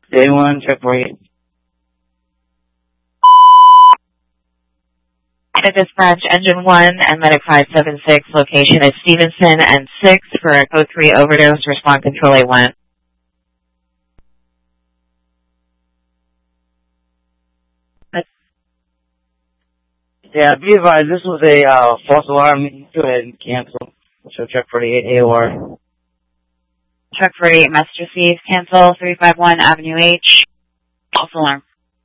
Day 1, check 48. Dispatch Engine 1 and Medic 576, location is Stevenson and 6 for a code 3 overdose, respond control A1. Yeah, be advised, this was a false alarm. Go ahead and cancel. So check 48 AOR. Truck 48, message received, cancel 351 Avenue H, false alarm.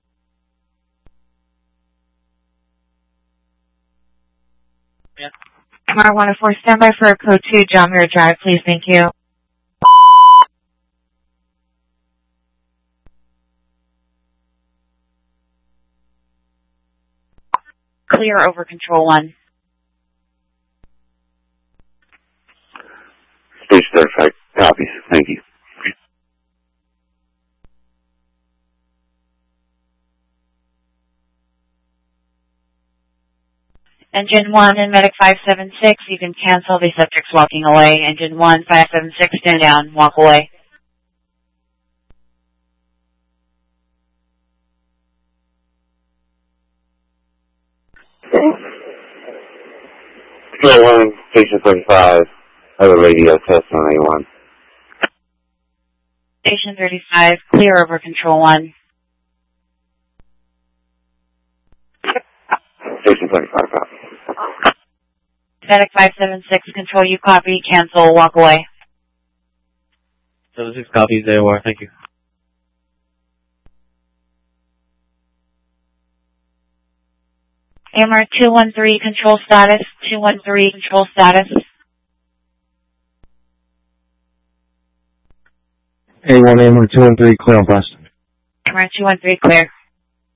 Yeah. MR 104, standby for a code 2, John Muir Drive, please, thank you. Clear over control 1. Station 35 copies. Thank you. Engine 1 and Medic 576, you can cancel, the subject's walking away. Engine 1, 576, stand down, walk away. Control 1, Station 35, other radio test on A1. Station 35, clear over control 1. Station 35 copy. Medic 576, control you copy, cancel, walk away. 76 copies AOR, thank you. AMR 213, control status, 213, control status. A1, AMR 213, clear on blast. AMR 213, clear.